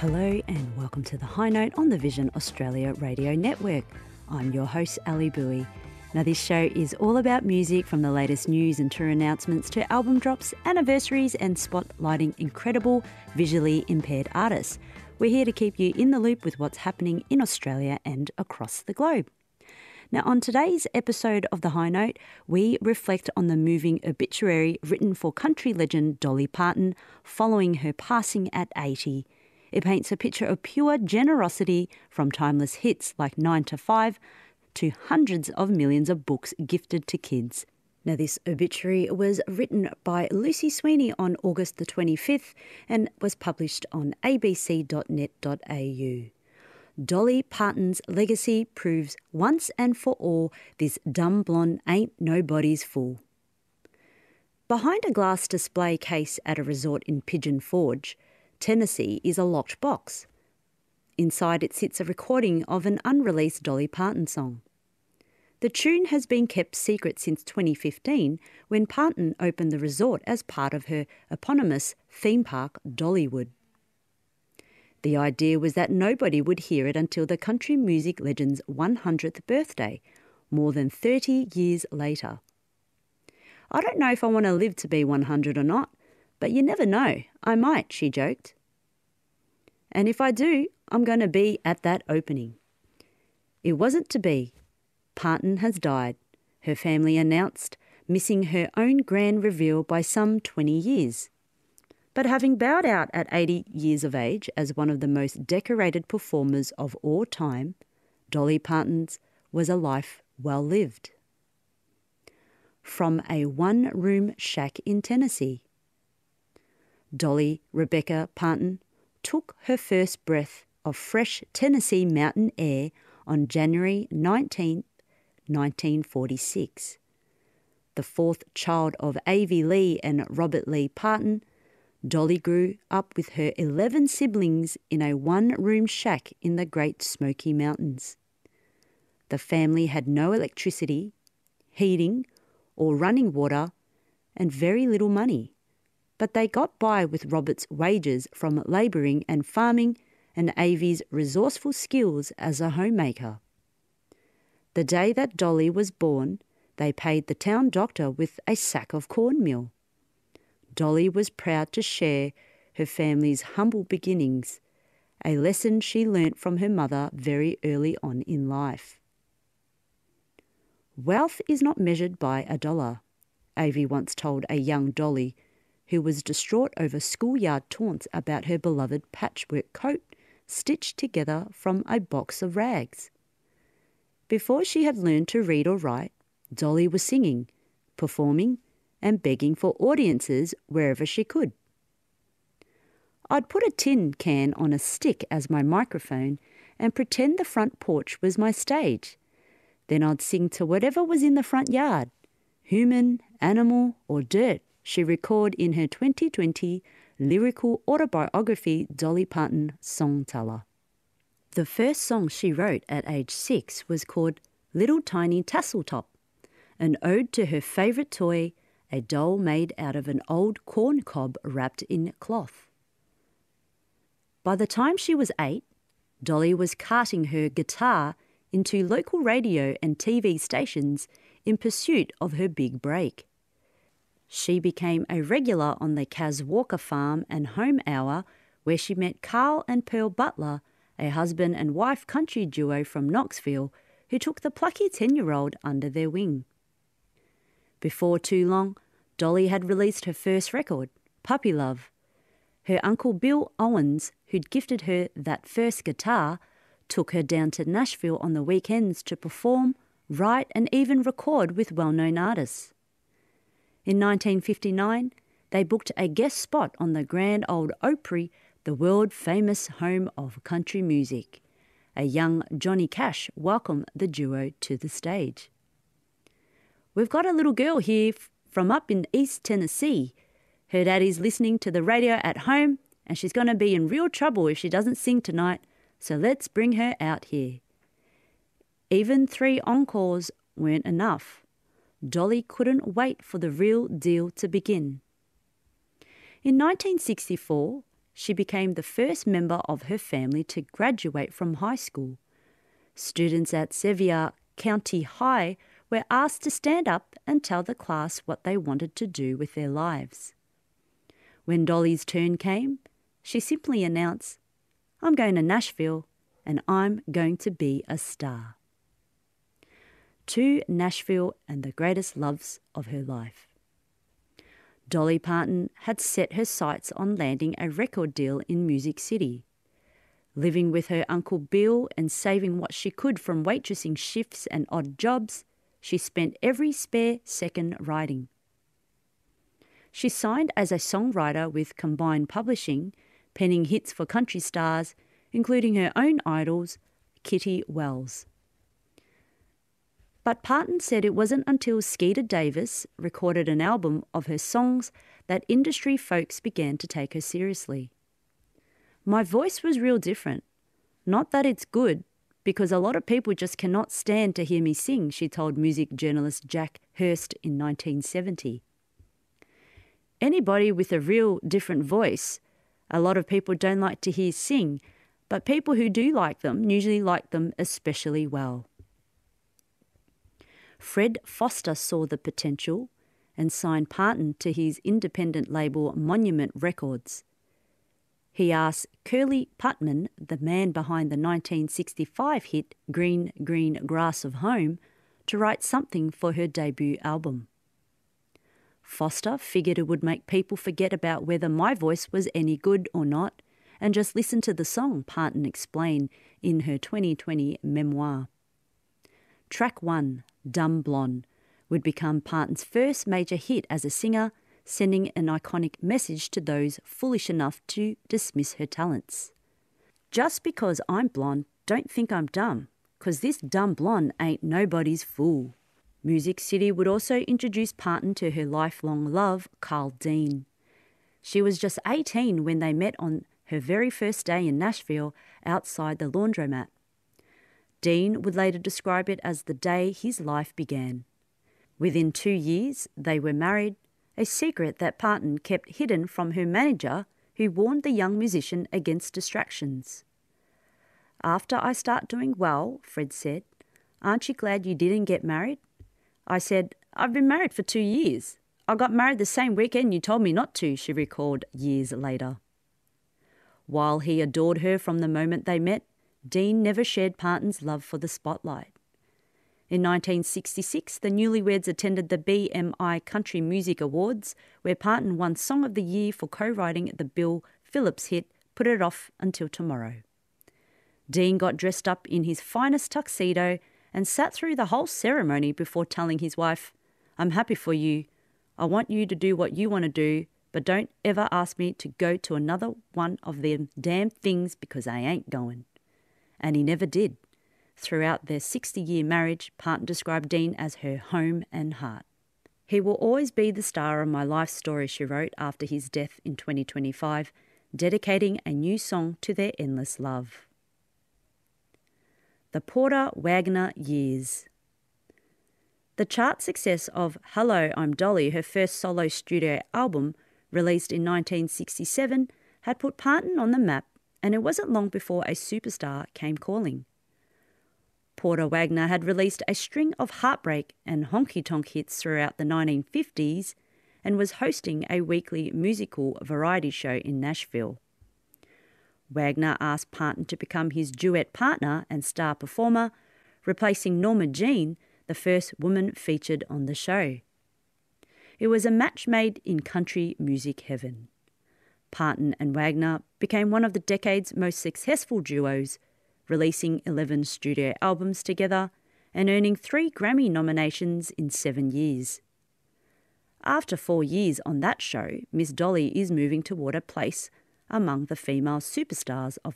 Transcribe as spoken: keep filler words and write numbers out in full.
Hello and welcome to The High Note on the Vision Australia Radio Network. I'm your host, Ali Bowie. Now, this show is all about music, from the latest news and tour announcements to album drops, anniversaries, and spotlighting incredible visually impaired artists. We're here to keep you in the loop with what's happening in Australia and across the globe. Now, on today's episode of The High Note, we reflect on the moving obituary written for country legend Dolly Parton following her passing at eighty. It paints a picture of pure generosity, from timeless hits like nine to five to hundreds of millions of books gifted to kids. Now, this obituary was written by Lucy Sweeney on August the twenty-fifth and was published on a b c dot net dot a u. Dolly Parton's legacy proves once and for all this dumb blonde ain't nobody's fool. Behind a glass display case at a resort in Pigeon Forge, Tennessee, is a locked box. Inside it sits a recording of an unreleased Dolly Parton song. The tune has been kept secret since twenty fifteen, when Parton opened the resort as part of her eponymous theme park, Dollywood. The idea was that nobody would hear it until the country music legend's one hundredth birthday, more than thirty years later. I don't know if I want to live to be one hundred or not, but you never know, I might, she joked. And if I do, I'm going to be at that opening. It wasn't to be. Parton has died, her family announced, missing her own grand reveal by some twenty years. But having bowed out at eighty years of age as one of the most decorated performers of all time, Dolly Parton's was a life well lived. From a one-room shack in Tennessee, Dolly Rebecca Parton took her first breath of fresh Tennessee mountain air on January nineteenth, nineteen forty-six. The fourth child of Avie Lee and Robert Lee Parton, Dolly grew up with her eleven siblings in a one-room shack in the Great Smoky Mountains. The family had no electricity, heating, or running water, and very little money. But they got by with Robert's wages from labouring and farming and Avie's resourceful skills as a homemaker. The day that Dolly was born, they paid the town doctor with a sack of cornmeal. Dolly was proud to share her family's humble beginnings, a lesson she learnt from her mother very early on in life. Wealth is not measured by a dollar, Avie once told a young Dolly, who was distraught over schoolyard taunts about her beloved patchwork coat stitched together from a box of rags. Before she had learned to read or write, Dolly was singing, performing, and begging for audiences wherever she could. I'd put a tin can on a stick as my microphone and pretend the front porch was my stage. Then I'd sing to whatever was in the front yard, human, animal, or dirt, she recorded in her twenty twenty lyrical autobiography, Dolly Parton, Songteller. The first song she wrote at age six was called Little Tiny Tasseltop, an ode to her favourite toy, a doll made out of an old corn cob wrapped in cloth. By the time she was eight, Dolly was carting her guitar into local radio and T V stations in pursuit of her big break. She became a regular on the Kaz Walker Farm and Home Hour, where she met Carl and Pearl Butler, a husband and wife country duo from Knoxville, who took the plucky ten-year-old under their wing. Before too long, Dolly had released her first record, Puppy Love. Her uncle Bill Owens, who'd gifted her that first guitar, took her down to Nashville on the weekends to perform, write and even record with well-known artists. In nineteen fifty-nine, they booked a guest spot on the Grand Ole Opry, the world-famous home of country music. A young Johnny Cash welcomed the duo to the stage. We've got a little girl here from up in East Tennessee. Her daddy's listening to the radio at home, and she's going to be in real trouble if she doesn't sing tonight, so let's bring her out here. Even three encores weren't enough. Dolly couldn't wait for the real deal to begin. In nineteen sixty-four, she became the first member of her family to graduate from high school. Students at Sevier County High were asked to stand up and tell the class what they wanted to do with their lives. When Dolly's turn came, she simply announced, "I'm going to Nashville and I'm going to be a star." To Nashville and the greatest loves of her life. Dolly Parton had set her sights on landing a record deal in Music City. Living with her Uncle Bill and saving what she could from waitressing shifts and odd jobs, she spent every spare second writing. She signed as a songwriter with Combined Publishing, penning hits for country stars, including her own idols, Kitty Wells. But Parton said it wasn't until Skeeter Davis recorded an album of her songs that industry folks began to take her seriously. "My voice was real different. Not that it's good, because a lot of people just cannot stand to hear me sing," she told music journalist Jack Hurst in nineteen seventy. Anybody with a real different voice, a lot of people don't like to hear sing, but people who do like them usually like them especially well. Fred Foster saw the potential and signed Parton to his independent label Monument Records. He asked Curly Putman, the man behind the nineteen sixty-five hit Green, Green Grass of Home, to write something for her debut album. Foster figured it would make people forget about whether my voice was any good or not and just listen to the song, Parton explained in her twenty twenty memoir. Track one, Dumb Blonde, would become Parton's first major hit as a singer, sending an iconic message to those foolish enough to dismiss her talents. "Just because I'm blonde, don't think I'm dumb, 'cause this dumb blonde ain't nobody's fool." Music City would also introduce Parton to her lifelong love, Carl Dean. She was just eighteen when they met on her very first day in Nashville outside the laundromat. Dean would later describe it as the day his life began. Within two years, they were married, a secret that Parton kept hidden from her manager, who warned the young musician against distractions. "After I start doing well," Fred said, "aren't you glad you didn't get married?" I said, "I've been married for two years. I got married the same weekend you told me not to," she recalled years later. While he adored her from the moment they met, Dean never shared Parton's love for the spotlight. In nineteen sixty-six, the newlyweds attended the B M I Country Music Awards, where Parton won Song of the Year for co-writing the Bill Phillips hit Put It Off Until Tomorrow. Dean got dressed up in his finest tuxedo and sat through the whole ceremony before telling his wife, "I'm happy for you. I want you to do what you want to do, but don't ever ask me to go to another one of them damn things because I ain't going." And he never did. Throughout their sixty-year marriage, Parton described Dean as her home and heart. "He will always be the star of my life story," she wrote after his death in twenty twenty-five, dedicating a new song to their endless love. The Porter Wagoner Years. The chart success of Hello, I'm Dolly, her first solo studio album, released in nineteen sixty-seven, had put Parton on the map, and it wasn't long before a superstar came calling. Porter Wagoner had released a string of heartbreak and honky-tonk hits throughout the nineteen fifties and was hosting a weekly musical variety show in Nashville. Wagoner asked Parton to become his duet partner and star performer, replacing Norma Jean, the first woman featured on the show. It was a match made in country music heaven. Parton and Wagoner became one of the decade's most successful duos, releasing eleven studio albums together and earning three Grammy nominations in seven years. After four years on that show, Miss Dolly is moving toward a place among the female superstars of